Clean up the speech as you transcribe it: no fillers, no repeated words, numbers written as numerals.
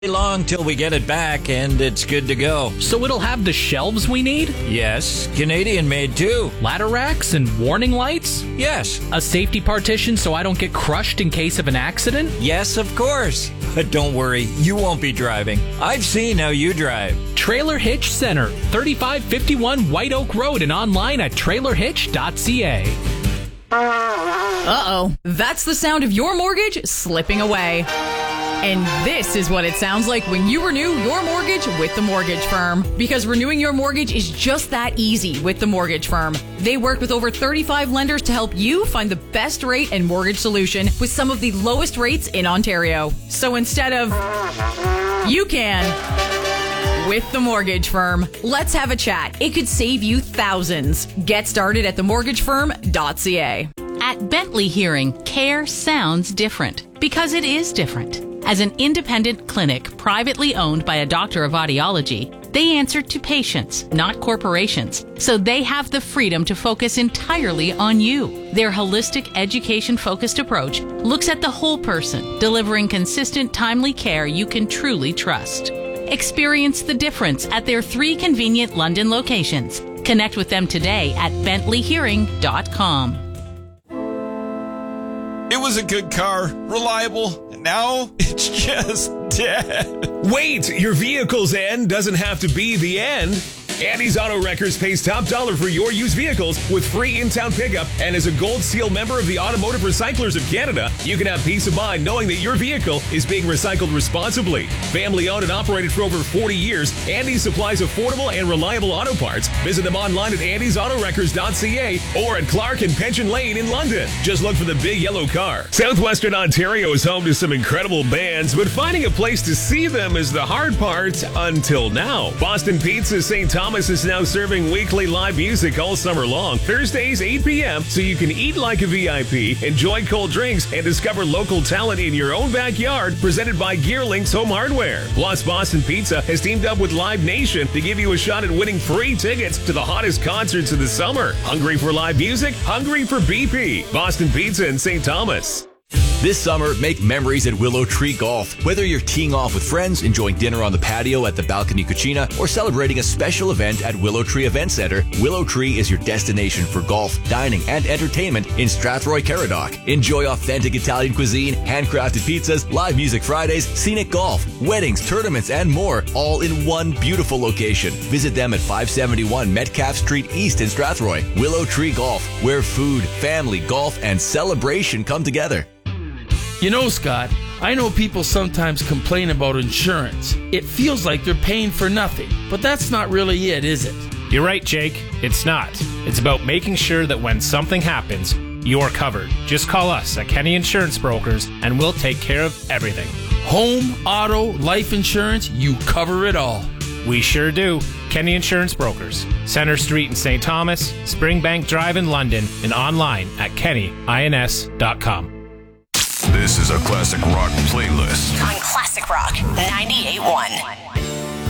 long till we get it back and it's good to go. So it'll have the shelves we need? Yes, Canadian made too. Ladder racks and warning lights? Yes. A safety partition so I don't get crushed in case of an accident? Yes, of course. But don't worry, you won't be driving. I've seen how you drive. Trailer Hitch Center, 3551 White Oak Road, and online at trailerhitch.ca. Uh-oh. That's the sound of your mortgage slipping away. And this is what it sounds like when you renew your mortgage with the mortgage firm. Because renewing your mortgage is just that easy with the mortgage firm. They work with over 35 lenders to help you find the best rate and mortgage solution with some of the lowest rates in Ontario. So instead of you can with the mortgage firm. Let's have a chat. It could save you thousands. Get started at themortgagefirm.ca. At Bentley Hearing, care sounds different because it is different. As an independent clinic privately owned by a doctor of audiology, they answer to patients, not corporations, so they have the freedom to focus entirely on you. Their holistic, education-focused approach looks at the whole person, delivering consistent, timely care you can truly trust. Experience the difference at their 3 convenient London locations. Connect with them today at bentleyhearing.com. It was a good car, reliable, and now it's just dead. Wait, your vehicle's end doesn't have to be the end. Andy's Auto Wreckers pays top dollar for your used vehicles with free in-town pickup, and as a Gold Seal member of the Automotive Recyclers of Canada, you can have peace of mind knowing that your vehicle is being recycled responsibly. Family owned and operated for over 40 years, Andy supplies affordable and reliable auto parts. Visit them online at andysautorecords.ca or at Clark and Pension Lane in London. Just look for the big yellow car. Southwestern Ontario is home to some incredible bands, but finding a place to see them is the hard part until now. Boston Pizza St. Thomas is now serving weekly live music all summer long, Thursdays 8 p.m., so you can eat like a VIP, enjoy cold drinks, and discover local talent in your own backyard, presented by GearLinks Home Hardware. Plus, Boston Pizza has teamed up with Live Nation to give you a shot at winning free tickets to the hottest concerts of the summer. Hungry for live music? Hungry for BP. Boston Pizza in St. Thomas. This summer, make memories at Willow Tree Golf. Whether you're teeing off with friends, enjoying dinner on the patio at the Balcony Cucina, or celebrating a special event at Willow Tree Event Center, Willow Tree is your destination for golf, dining, and entertainment in Strathroy, Caradoc. Enjoy authentic Italian cuisine, handcrafted pizzas, live music Fridays, scenic golf, weddings, tournaments, and more, all in one beautiful location. Visit them at 571 Metcalfe Street East in Strathroy. Willow Tree Golf, where food, family, golf, and celebration come together. You know, Scott, I know people sometimes complain about insurance. It feels like they're paying for nothing, but that's not really it, is it? You're right, Jake. It's not. It's about making sure that when something happens, you're covered. Just call us at Kenny Insurance Brokers, and we'll take care of everything. Home, auto, life insurance, you cover it all. We sure do. Kenny Insurance Brokers, Centre Street in St. Thomas, Springbank Drive in London, and online at kennyins.com. This is a classic rock playlist on Classic Rock 98.1.